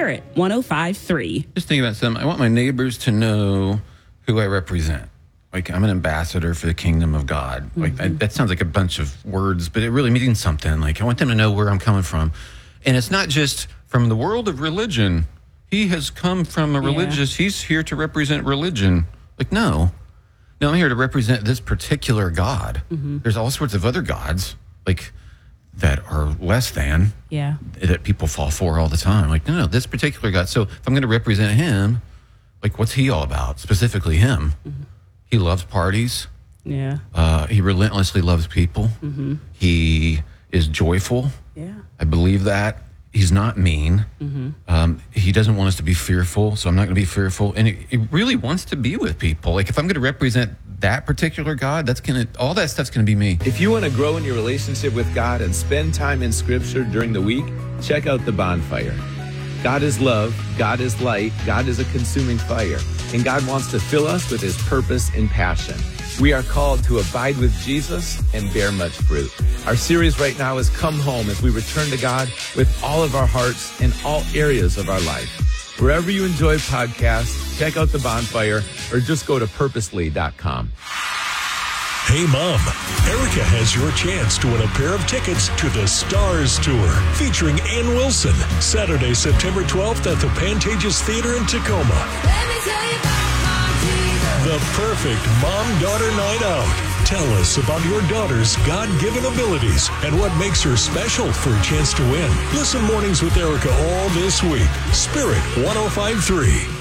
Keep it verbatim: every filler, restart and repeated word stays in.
Spirit one oh five point three. Just think about something. I want my neighbors to know who I represent. Like, I'm an ambassador for the kingdom of God. Mm-hmm. Like, I, that sounds like a bunch of words, but it really means something. Like, I want them to know where I'm coming from. And it's not just from the world of religion. He has come from a religious, yeah. he's here to represent religion. Like, no. No, I'm here to represent this particular God. Mm-hmm. There's all sorts of other gods, like, that are less than, yeah, that people fall for all the time. Like, no, no, this particular God. So if I'm going to represent him, like, what's he all about? Specifically him. Mm-hmm. He loves parties. Yeah. Uh, he relentlessly loves people. Mm-hmm. He is joyful. Yeah. I believe that. He's not mean. Mm-hmm. Um, he doesn't want us to be fearful, so I'm not going to be fearful. And he, he really wants to be with people. Like, if I'm going to represent that particular God, that's going to, all that stuff's going to be me. If you want to grow in your relationship with God and spend time in Scripture during the week, check out The Bonfire. God is love, God is light, God is a consuming fire, and God wants to fill us with his purpose and passion. We are called to abide with Jesus and bear much fruit. Our series right now is Come Home, as we return to God with all of our hearts in all areas of our life. Wherever you enjoy podcasts, check out The Bonfire or just go to purposely dot com. Hey, Mom, Erica has your chance to win a pair of tickets to the Stars Tour, featuring Ann Wilson, Saturday, September twelfth at the Pantages Theater in Tacoma. Let me tell you about Mom Jesus. The perfect mom-daughter night out. Tell us about your daughter's God-given abilities and what makes her special for a chance to win. Listen mornings with Erica all this week. Spirit one oh five point three.